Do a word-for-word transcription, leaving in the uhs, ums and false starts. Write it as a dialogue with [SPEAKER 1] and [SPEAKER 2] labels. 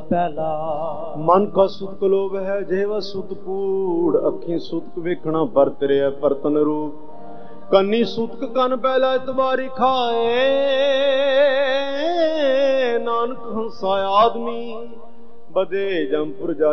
[SPEAKER 1] ਪਹਿਲਾ।
[SPEAKER 2] ਮਨ ਕਾ ਸੁਤਕ ਲੋਭ ਹੈ ਜਿਹਵਾ ਸੁਤ ਕੂੜ, ਅੱਖੀ ਸੁਤਕ ਵੇਖਣਾ ਵਰਤ ਰਿਹਾ ਪਰਤਨ ਰੂਪ। ਕੰਨੀ ਸੁਤਕ ਕੰਨ ਪਹਿਲਾ ਇਤਬਾਰੀ ਖਾਏ, ਨਾਨਕ ਹੰਸਾ ਆਦਮੀ ਬਦੇ ਜੰਪੁਰ ਜਾ